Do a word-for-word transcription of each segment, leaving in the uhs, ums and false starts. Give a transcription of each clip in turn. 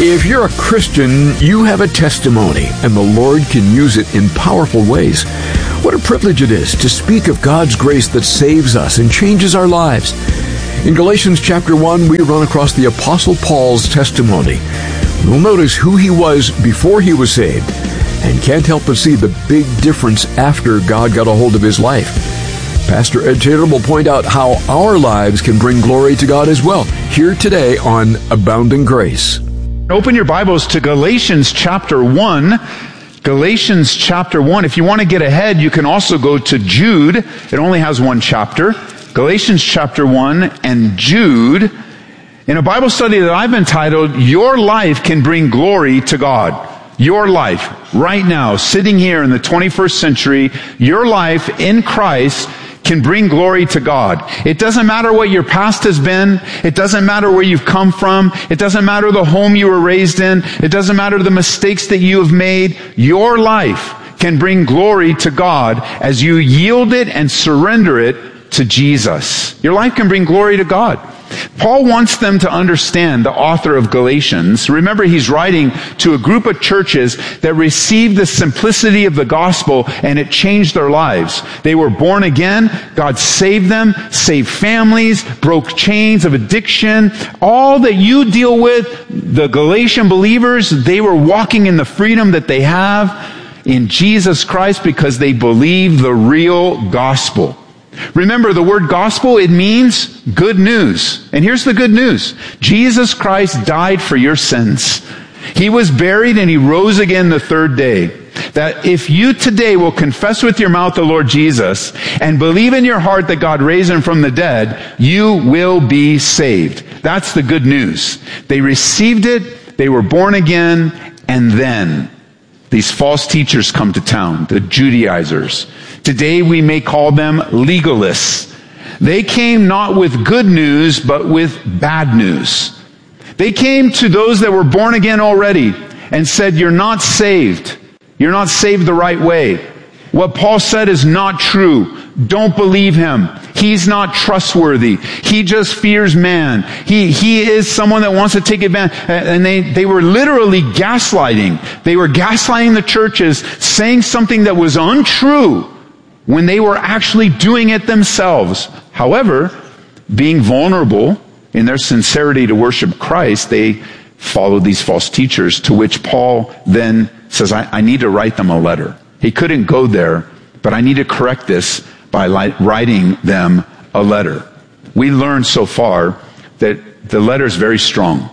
If you're a Christian, you have a testimony, and the Lord can use it in powerful ways. What a privilege it is to speak of God's grace that saves us and changes our lives. In Galatians chapter one, we run across the Apostle Paul's testimony. We'll notice who he was before he was saved, and can't help but see the big difference after God got a hold of his life. Pastor Ed Taylor will point out how our lives can bring glory to God as well, here today on Abounding Grace. Open your Bibles to Galatians chapter one. Galatians chapter one. If you want to get ahead, you can also go to Jude. It only has one chapter. Galatians chapter one and Jude. In a Bible study that I've entitled, Your Life Can Bring Glory to God. Your life, right now, sitting here in the twenty-first century, your life in Christ can bring glory to God. It doesn't matter what your past has been. It doesn't matter where you've come from. It doesn't matter the home you were raised in. It doesn't matter the mistakes that you have made. Your life can bring glory to God as you yield it and surrender it to Jesus. Your life can bring glory to God. Paul wants them to understand, the author of Galatians. Remember, he's writing to a group of churches that received the simplicity of the gospel and it changed their lives. They were born again. God saved them, saved families, broke chains of addiction. All that you deal with, the Galatian believers, they were walking in the freedom that they have in Jesus Christ because they believe the real gospel. Remember, the word gospel, it means good news. And here's the good news. Jesus Christ died for your sins. He was buried and he rose again the third day. That if you today will confess with your mouth the Lord Jesus and believe in your heart that God raised him from the dead, you will be saved. That's the good news. They received it, they were born again, and then these false teachers come to town, the Judaizers. Today we may call them legalists. They came not with good news, but with bad news. They came to those that were born again already and said, you're not saved. You're not saved the right way. What Paul said is not true. Don't believe him. He's not trustworthy. He just fears man. He, he is someone that wants to take advantage. And they, they were literally gaslighting. They were gaslighting the churches, saying something that was untrue when they were actually doing it themselves. However, being vulnerable in their sincerity to worship Christ, they followed these false teachers, to which Paul then says, I, I need to write them a letter. He couldn't go there, but I need to correct this by writing them a letter. We learned so far that the letter is very strong.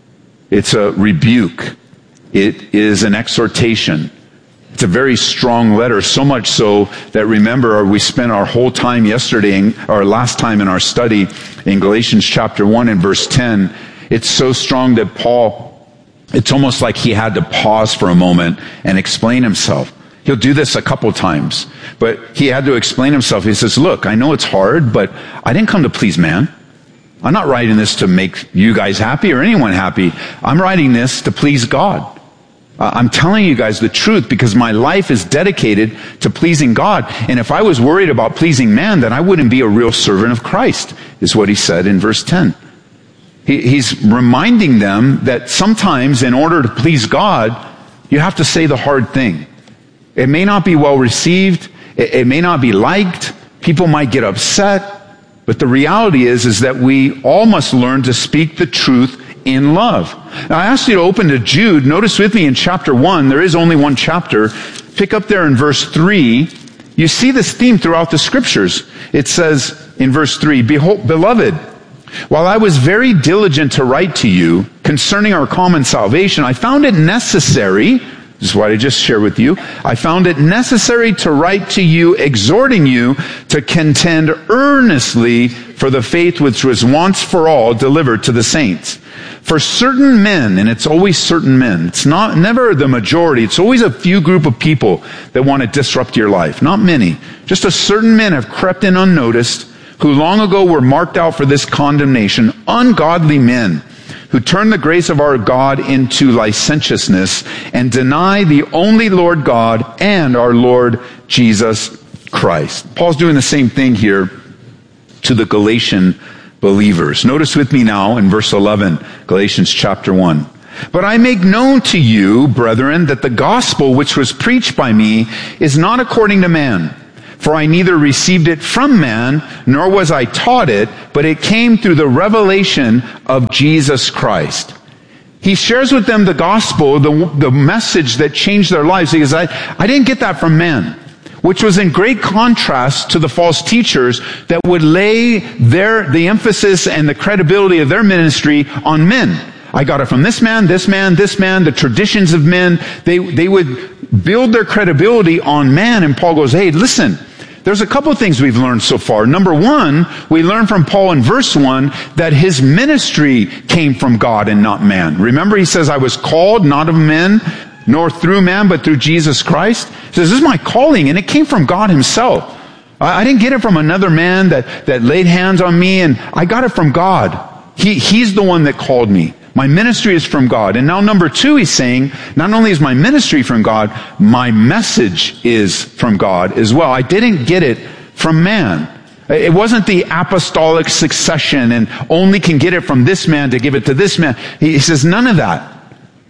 It's a rebuke. It is an exhortation. It's a very strong letter, so much so that, remember, we spent our whole time yesterday, in, or last time in our study in Galatians chapter one and verse ten. It's so strong that Paul, it's almost like he had to pause for a moment and explain himself. He'll do this a couple times, but he had to explain himself. He says, look, I know it's hard, but I didn't come to please man. I'm not writing this to make you guys happy or anyone happy. I'm writing this to please God. Uh, I'm telling you guys the truth because my life is dedicated to pleasing God. And if I was worried about pleasing man, then I wouldn't be a real servant of Christ, is what he said in verse ten. He, he's reminding them that sometimes in order to please God, you have to say the hard thing. It may not be well received. It, it may not be liked. People might get upset. But the reality is, is that we all must learn to speak the truth in love. Now, I asked you to open to Jude. Notice with me in chapter one, there is only one chapter. Pick up there in verse three. You see this theme throughout the scriptures. It says in verse three, Behold, beloved, while I was very diligent to write to you concerning our common salvation, I found it necessary, this is what I just shared with you, I found it necessary to write to you, exhorting you to contend earnestly for the faith which was once for all delivered to the saints. For certain men, and it's always certain men, it's not never the majority, it's always a few group of people that want to disrupt your life. Not many. Just a certain men have crept in unnoticed, who long ago were marked out for this condemnation, ungodly men, who turn the grace of our God into licentiousness and deny the only Lord God and our Lord Jesus Christ. Paul's doing the same thing here to the Galatian believers. Notice with me now in verse eleven, Galatians chapter one. But I make known to you, brethren, that the gospel which was preached by me is not according to man. For I neither received it from man, nor was I taught it, but it came through the revelation of Jesus Christ. He shares with them the gospel, the, the message that changed their lives. He goes, I, I didn't get that from man, which was in great contrast to the false teachers that would lay their, the emphasis and the credibility of their ministry on men. I got it from this man, this man, this man, the traditions of men. They, they would build their credibility on man. And Paul goes, hey, listen, there's a couple of things we've learned so far. Number one, we learn from Paul in verse one that his ministry came from God and not man. Remember, he says, I was called not of men, nor through man, but through Jesus Christ. He says, this is my calling, and it came from God himself. I, I didn't get it from another man that, that laid hands on me, and I got it from God. He, he's the one that called me. My ministry is from God. And now number two, he's saying, not only is my ministry from God, my message is from God as well. I didn't get it from man. It wasn't the apostolic succession and only can get it from this man to give it to this man. He says, none of that.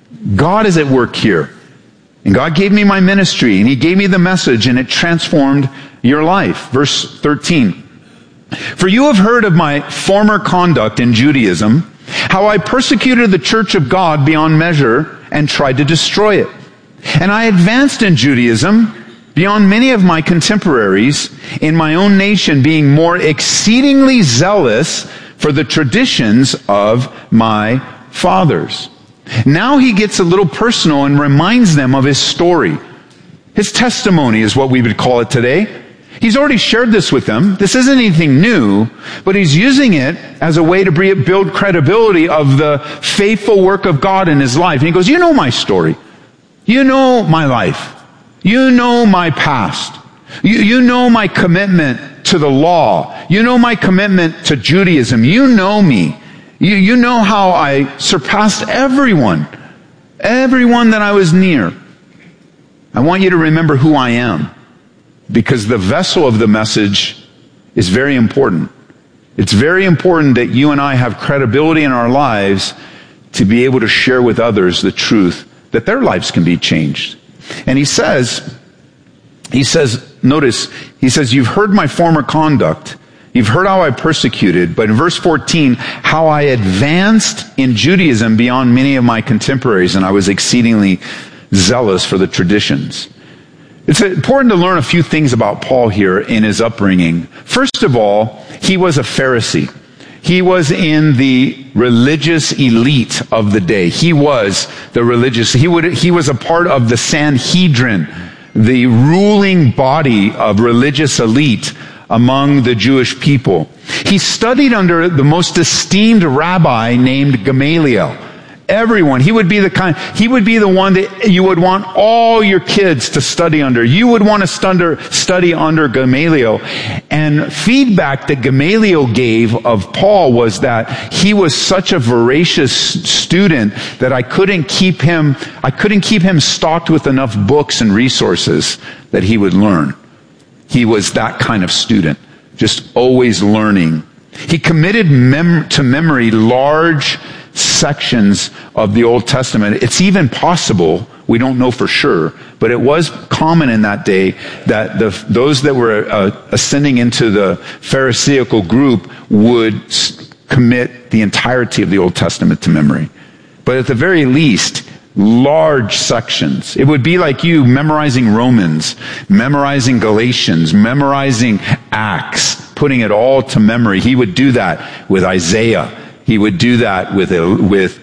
God is at work here. And God gave me my ministry, and he gave me the message, and it transformed your life. Verse thirteen. For you have heard of my former conduct in Judaism, how I persecuted the church of God beyond measure and tried to destroy it. And I advanced in Judaism beyond many of my contemporaries in my own nation, being more exceedingly zealous for the traditions of my fathers. Now he gets a little personal and reminds them of his story. His testimony is what we would call it today. He's already shared this with them. This isn't anything new, but he's using it as a way to build credibility of the faithful work of God in his life. And he goes, you know my story. You know my life. You know my past. You, you know my commitment to the law. You know my commitment to Judaism. You know me. You, you know how I surpassed everyone. Everyone that I was near. I want you to remember who I am. Because the vessel of the message is very important. It's very important that you and I have credibility in our lives to be able to share with others the truth, that their lives can be changed. And he says, he says, notice, he says, you've heard my former conduct. You've heard how I persecuted, but in verse fourteen, how I advanced in Judaism beyond many of my contemporaries, and I was exceedingly zealous for the traditions. It's important to learn a few things about Paul here in his upbringing. First of all, he was a Pharisee. He was in the religious elite of the day. He was the religious, he would, he was a part of the Sanhedrin, the ruling body of religious elite among the Jewish people. He studied under the most esteemed rabbi named Gamaliel. Everyone. He would be the kind, he would be the one that you would want all your kids to study under. You would want to study, study under Gamaliel. And feedback that Gamaliel gave of Paul was that he was such a voracious student that I couldn't keep him, I couldn't keep him stocked with enough books and resources that he would learn. He was that kind of student. Just always learning. He committed mem- to memory large sections of the Old Testament. It's even possible, we don't know for sure, but it was common in that day that the, those that were uh, ascending into the Pharisaical group would s- commit the entirety of the Old Testament to memory. But at the very least, large sections. It would be like you memorizing Romans, memorizing Galatians, memorizing Acts, putting it all to memory. He would do that with Isaiah. He would do that with, with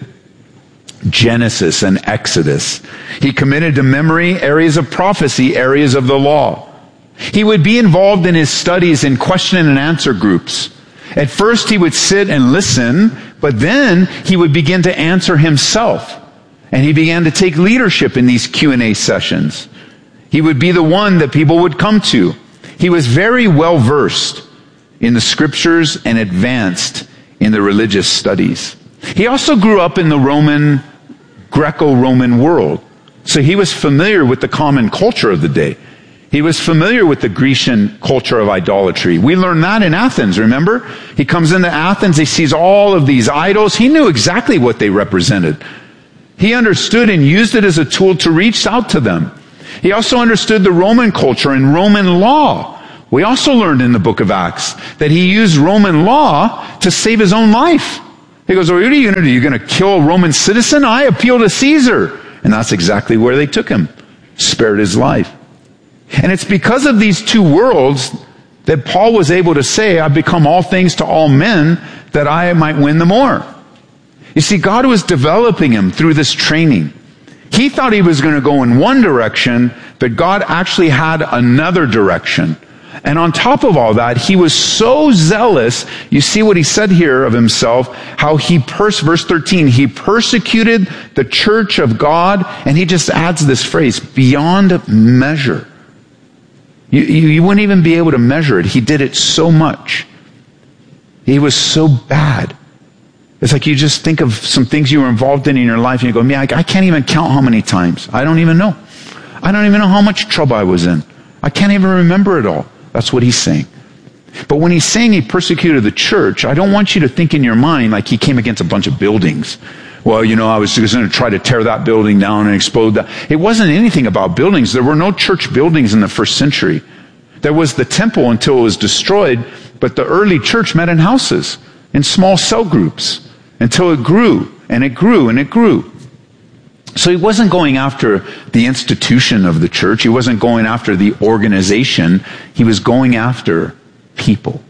Genesis and Exodus. He committed to memory areas of prophecy, areas of the law. He would be involved in his studies in question and answer groups. At first he would sit and listen, but then he would begin to answer himself. And he began to take leadership in these Q and A sessions. He would be the one that people would come to. He was very well versed in the scriptures and advanced in the religious studies. He also grew up in the Roman, Greco-Roman world. So he was familiar with the common culture of the day. He was familiar with the Grecian culture of idolatry. We learned that in Athens, remember? He comes into Athens, he sees all of these idols. He knew exactly what they represented. He understood and used it as a tool to reach out to them. He also understood the Roman culture and Roman law. We also learned in the book of Acts that he used Roman law to save his own life. He goes, well, what are you going to do? You're going to kill a Roman citizen? I appeal to Caesar. And that's exactly where they took him. Spared his life. And it's because of these two worlds that Paul was able to say, I've become all things to all men that I might win the more. You see, God was developing him through this training. He thought he was going to go in one direction, but God actually had another direction. And on top of all that, he was so zealous. You see what he said here of himself, how he, pers- verse thirteen, he persecuted the church of God, and he just adds this phrase, beyond measure. You, you, you wouldn't even be able to measure it. He did it so much. He was so bad. It's like you just think of some things you were involved in in your life, and you go, man, I, I can't even count how many times. I don't even know. I don't even know how much trouble I was in. I can't even remember it all. That's what he's saying. But when he's saying he persecuted the church, I don't want you to think in your mind like he came against a bunch of buildings. Well, you know, I was just going to try to tear that building down and explode that. It wasn't anything about buildings. There were no church buildings in the first century. There was the temple until it was destroyed, but the early church met in houses, in small cell groups, until it grew, and it grew, and it grew. So he wasn't going after the institution of the church. He wasn't going after the organization. He was going after people.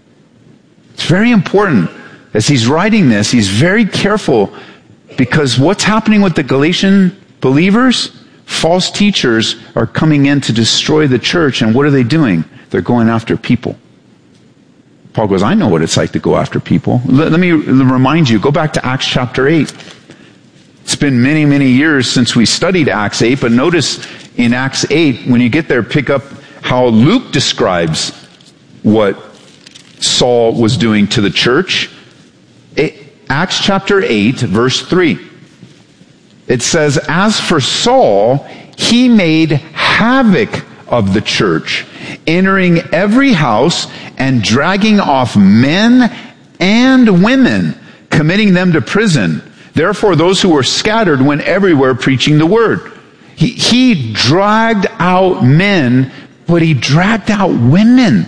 It's very important. As he's writing this, he's very careful, because what's happening with the Galatian believers? False teachers are coming in to destroy the church, and what are they doing? They're going after people. Paul goes, I know what it's like to go after people. Let, let me remind you, go back to Acts chapter eight. It's been many, many years since we studied Acts eight, but notice in Acts eight, when you get there, pick up how Luke describes what Saul was doing to the church. It, Acts chapter eight, verse three. It says, as for Saul, he made havoc of the church, entering every house and dragging off men and women, committing them to prison. Therefore, those who were scattered went everywhere preaching the word. He, he dragged out men, but he dragged out women.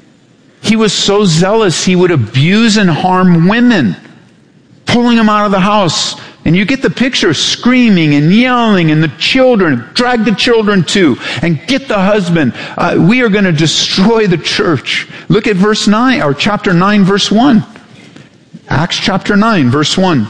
He was so zealous, he would abuse and harm women, pulling them out of the house. And you get the picture, screaming and yelling, and the children, drag the children too, and get the husband. Uh, we are going to destroy the church. Look at verse nine, or chapter nine, verse one. Acts chapter nine, verse one.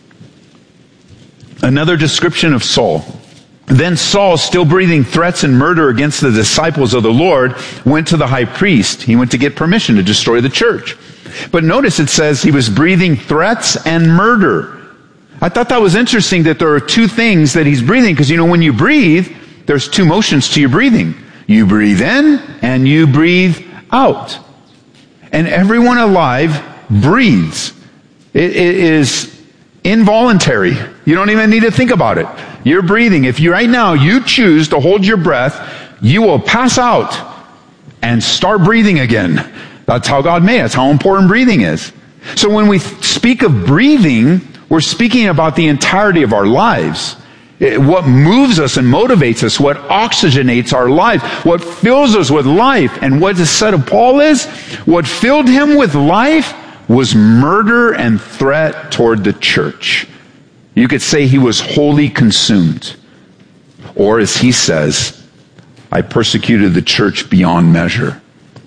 Another description of Saul. Then Saul, still breathing threats and murder against the disciples of the Lord, went to the high priest. He went to get permission to destroy the church. But notice it says he was breathing threats and murder. I thought that was interesting that there are two things that he's breathing, because you know when you breathe, there's two motions to your breathing. You breathe in and you breathe out. And everyone alive breathes. It, it is involuntary. You don't even need to think about it. You're breathing. If you right now you choose to hold your breath, you will pass out and start breathing again. That's how God made it. That's how important breathing is. So when we speak of breathing, we're speaking about the entirety of our lives. What moves us and motivates us, what oxygenates our life, what fills us with life. And what is said of Paul is, what filled him with life was murder and threat toward the church. You could say he was wholly consumed. Or as he says, I persecuted the church beyond measure.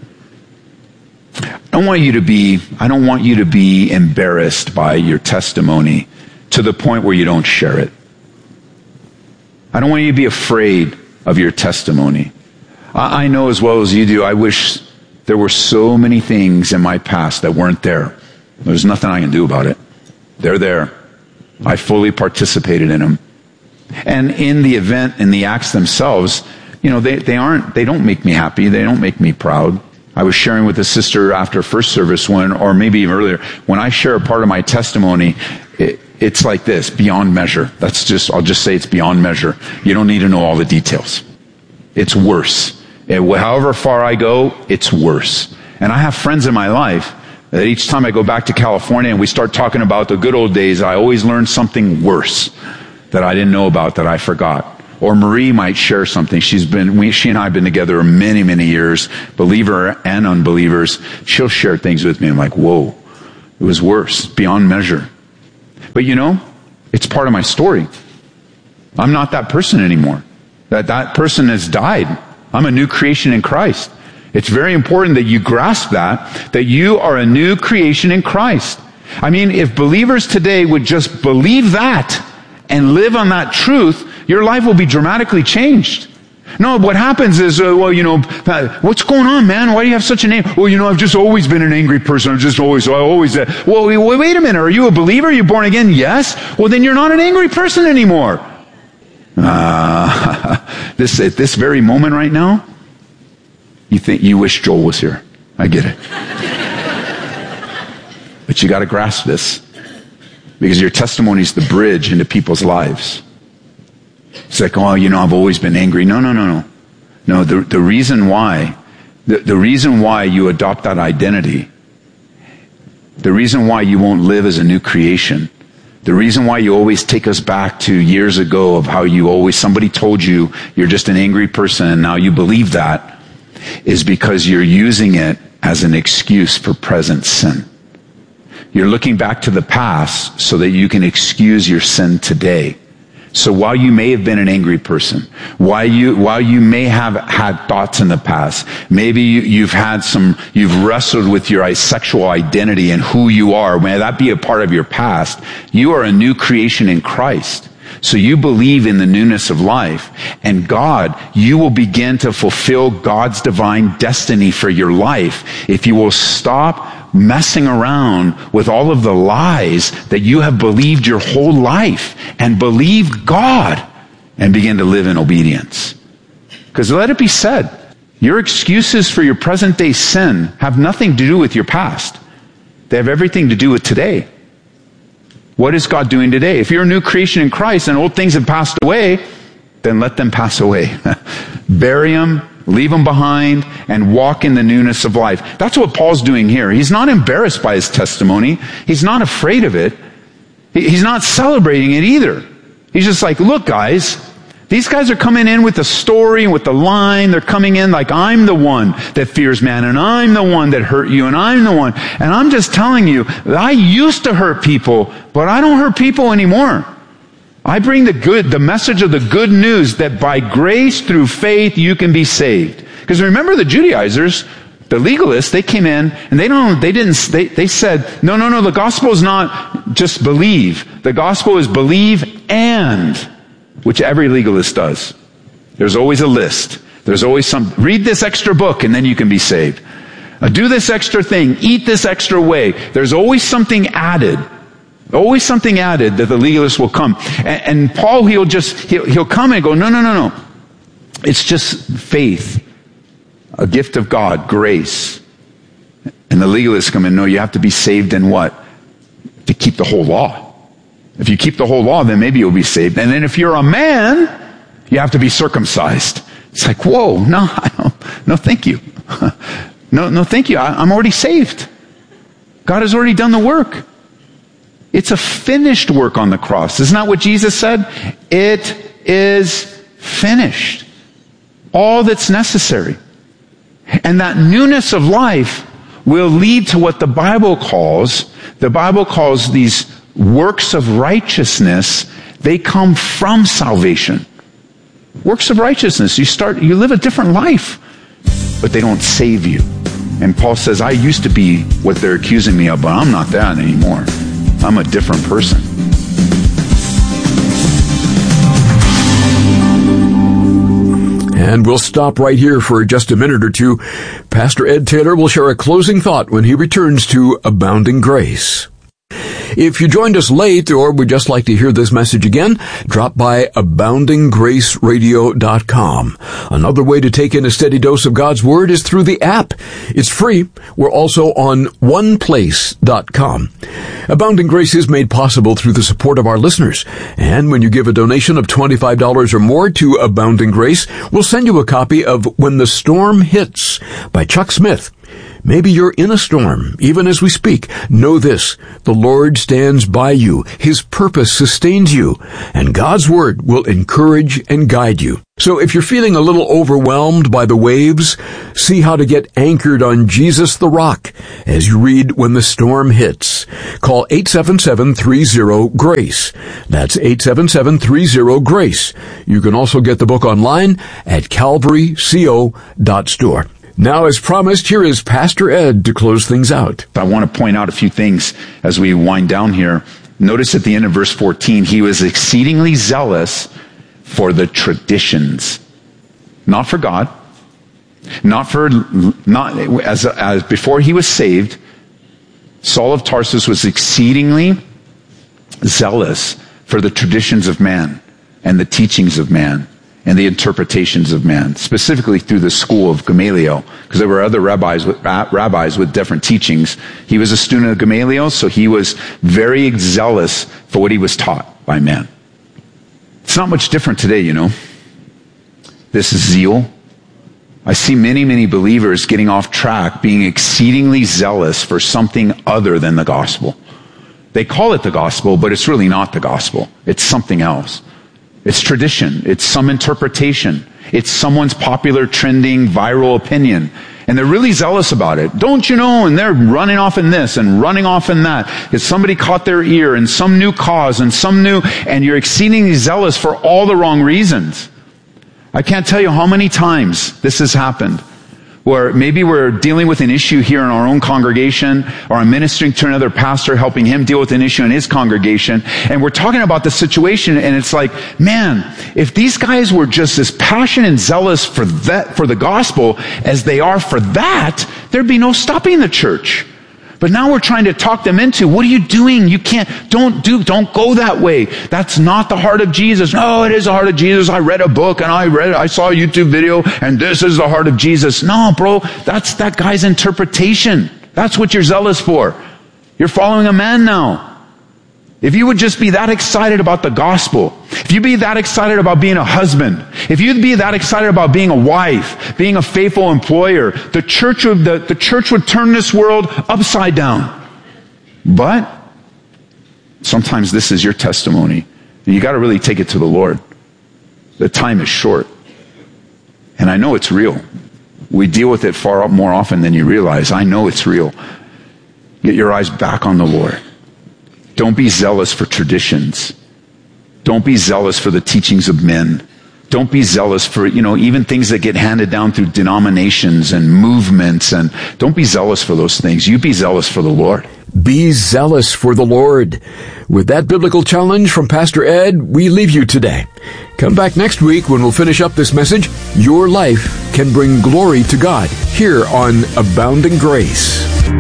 I don't want you to be, I don't want you to be embarrassed by your testimony to the point where you don't share it. I don't want you to be afraid of your testimony. I, I know as well as you do, I wish there were so many things in my past that weren't there. There's nothing I can do about it. They're there. I fully participated in them. And in the event, in the acts themselves, you know, they, they aren't, they don't make me happy. They don't make me proud. I was sharing with a sister after first service when, or maybe even earlier, when I share a part of my testimony, it, it's like this, beyond measure. That's just, I'll just say it's beyond measure. You don't need to know all the details. It's worse. It, however far I go, it's worse. And I have friends in my life that each time I go back to California and we start talking about the good old days, I always learn something worse. that I didn't know about that I forgot. Or Marie might share something. She's been, we, she and I have been together many, many years, believer and unbelievers. She'll share things with me. I'm like, whoa, it was worse, beyond measure. But you know, it's part of my story. I'm not that person anymore. That that person has died. I'm a new creation in Christ. It's very important that you grasp that, that you are a new creation in Christ. I mean, if believers today would just believe that and live on that truth, your life will be dramatically changed. No, what happens is, uh, well, you know, uh, what's going on, man? Why do you have such a name? Well, you know, I've just always been an angry person. I've just always, I always, uh, well, wait, wait a minute. Are you a believer? Are you born again? Yes. Well, then you're not an angry person anymore. Uh, this, at this very moment right now, you think, you wish Joel was here. I get it. But you got to grasp this, because your testimony is the bridge into people's lives. It's like, oh, you know, I've always been angry. No, no, no, no. No, the, the reason why, the, the reason why you adopt that identity, the reason why you won't live as a new creation, the reason why you always take us back to years ago of how you always, somebody told you you're just an angry person and now you believe that, is because you're using it as an excuse for present sin. You're looking back to the past so that you can excuse your sin today. So while you may have been an angry person, while you, while you may have had thoughts in the past, maybe you, you've had some, you've wrestled with your sexual identity and who you are, may that be a part of your past, you are a new creation in Christ. So you believe in the newness of life, and God, you will begin to fulfill God's divine destiny for your life if you will stop messing around with all of the lies that you have believed your whole life and believe God and begin to live in obedience. Because let it be said, your excuses for your present day sin have nothing to do with your past. They have everything to do with today. What is God doing today? If you're a new creation in Christ and old things have passed away, then let them pass away. Bury them, leave them behind, and walk in the newness of life. That's what Paul's doing here. He's not embarrassed by his testimony. He's not afraid of it. He's not celebrating it either. He's just like, look, guys, these guys are coming in with the story and with the line. They're coming in like, I'm the one that fears man, and I'm the one that hurt you, and I'm the one. And I'm just telling you, I used to hurt people, but I don't hurt people anymore. I bring the good, the message of the good news that by grace through faith you can be saved. Because remember the Judaizers, the legalists, they came in and they don't, they didn't, they, they said, no, no, no, the gospel is not just believe. The gospel is believe and, which every legalist does. There's always a list. There's always some, read this extra book and then you can be saved. Uh, do this extra thing. Eat this extra way. There's always something added. Always something added that the legalist will come. And, and Paul, he'll just, he'll, he'll come and go, no, no, no, no. It's just faith. A gift of God, grace. And the legalists come in, no, you have to be saved in what? To keep the whole law. If you keep the whole law, then maybe you'll be saved. And then if you're a man, you have to be circumcised. It's like, whoa, no, I don't, no, thank you. No, no, thank you. I, I'm already saved. God has already done the work. It's a finished work on the cross. Isn't that what Jesus said? It is finished. All that's necessary. And that newness of life will lead to what the Bible calls, the Bible calls these works of righteousness. They come from salvation. Works of righteousness. You start, you live a different life, but they don't save you. And Paul says, I used to be what they're accusing me of, but I'm not that anymore. I'm a different person. And we'll stop right here for just a minute or two. Pastor Ed Taylor will share a closing thought when he returns to Abounding Grace. If you joined us late or would just like to hear this message again, drop by abounding grace radio dot com. Another way to take in a steady dose of God's Word is through the app. It's free. We're also on one place dot com. Abounding Grace is made possible through the support of our listeners. And when you give a donation of twenty-five dollars or more to Abounding Grace, we'll send you a copy of When the Storm Hits by Chuck Smith. Maybe you're in a storm, even as we speak. Know this, the Lord stands by you. His purpose sustains you, and God's word will encourage and guide you. So if you're feeling a little overwhelmed by the waves, see how to get anchored on Jesus the Rock as you read When the Storm Hits. Call eight seven seven, three zero, GRACE. That's eight seven seven, three zero, GRACE. You can also get the book online at calvary co dot store. Now, as promised, here is Pastor Ed to close things out. I want to point out a few things as we wind down here. Notice at the end of verse fourteen, he was exceedingly zealous for the traditions, not for God, not for, not as, as before he was saved. Saul of Tarsus was exceedingly zealous for the traditions of man and the teachings of man and the interpretations of man, specifically through the school of Gamaliel, because there were other rabbis with, rabbis with different teachings. He was a student of Gamaliel, so he was very zealous for what he was taught by man. It's not much different today, you know. This zeal. I see many, many believers getting off track, being exceedingly zealous for something other than the gospel. They call it the gospel, but it's really not the gospel. It's something else. It's tradition. It's some interpretation. It's someone's popular, trending, viral opinion. And they're really zealous about it. Don't you know? And they're running off in this and running off in that. If somebody caught their ear in some new cause and some new, and you're exceedingly zealous for all the wrong reasons. I can't tell you how many times this has happened. Where maybe we're dealing with an issue here in our own congregation, or I'm ministering to another pastor, helping him deal with an issue in his congregation, and we're talking about the situation, and it's like, man, if these guys were just as passionate and zealous for that, for the gospel, as they are for that, there'd be no stopping the church. But now we're trying to talk them into, what are you doing? You can't, don't do, don't go that way. That's not the heart of Jesus. No, it is the heart of Jesus. I read a book and I read, I saw a YouTube video and this is the heart of Jesus. No, bro, that's that guy's interpretation. That's what you're zealous for. You're following a man now. If you would just be that excited about the gospel, if you'd be that excited about being a husband, if you'd be that excited about being a wife, being a faithful employer, the church would, the, the church would turn this world upside down. But sometimes this is your testimony, and you got to really take it to the Lord. The time is short, and I know it's real. We deal with it far more often than you realize. I know it's real. Get your eyes back on the Lord. Don't be zealous for traditions. Don't be zealous for the teachings of men. Don't be zealous for, you know, even things that get handed down through denominations and movements. And don't be zealous for those things. You be zealous for the Lord. Be zealous for the Lord. With that biblical challenge from Pastor Ed, we leave you today. Come back next week when we'll finish up this message. Your life can bring glory to God here on Abounding Grace.